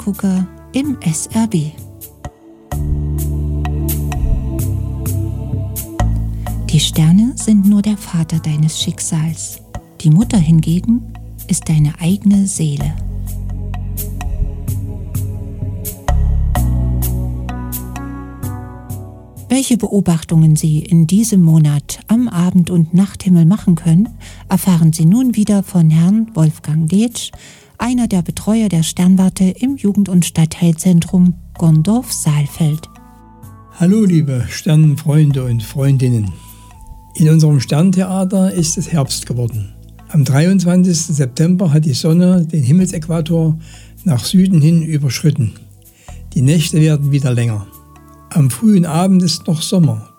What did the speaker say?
Sterngucker im SRB. Die Sterne sind nur der Vater deines Schicksals. Die Mutter hingegen ist deine eigene Seele. Welche Beobachtungen Sie in diesem Monat am Abend- und Nachthimmel machen können, erfahren Sie nun wieder von Herrn Wolfgang Leetsch, einer der Betreuer der Sternwarte im Jugend- und Stadtteilzentrum Gondorf-Saalfeld. Hallo liebe Sternenfreunde und Freundinnen. In unserem Sterntheater ist es Herbst geworden. Am 23. September hat die Sonne den Himmelsäquator nach Süden hin überschritten. Die Nächte werden wieder länger. Am frühen Abend ist noch Sommer,